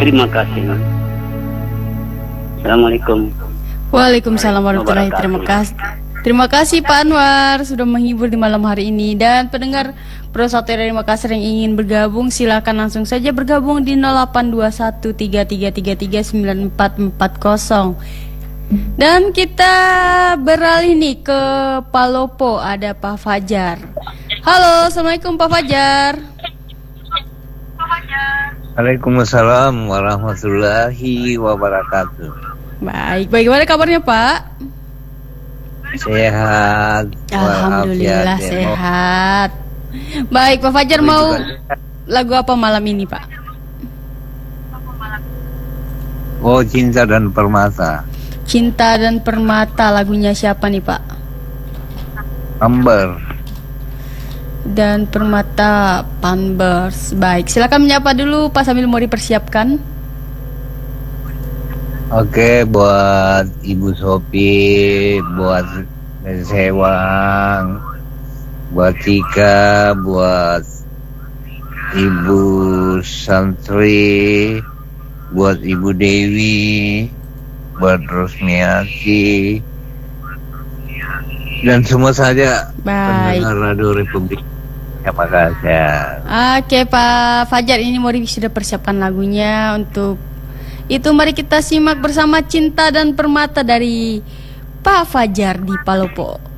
Terima kasih. Assalamualaikum. Waalaikumsalam warahmatullahi wabarakatuh. Terima kasih Pak Anwar sudah menghibur di malam hari ini. Dan pendengar Pro 1 dari Makassar yang ingin bergabung, silakan langsung saja bergabung di 082133339440. Dan kita beralih nih ke Palopo, ada Pak Fajar. Halo, Assalamualaikum Pak Fajar. Waalaikumsalam warahmatullahi wabarakatuh. Baik, bagaimana kabarnya Pak? Sehat. Alhamdulillah sehat. Baik, Pak Fajar mau lagu apa malam ini Pak? Oh, Cinta dan Permata. Cinta dan Permata, lagunya siapa nih Pak? Amber. Dan Permata Panbers. Baik, silakan menyapa dulu Pak sambil mau dipersiapkan. Oke, buat Ibu Sopi, buat Sewang, buat Tika, buat Ibu Santri, buat Ibu Dewi, buat Rosmiati, dan semua saja pendengar Radio Republik Makassar. Oke Pak Fajar, ini Mori sudah persiapkan lagunya. Untuk itu mari kita simak bersama Cinta dan Permata dari Pak Fajar di Palopo.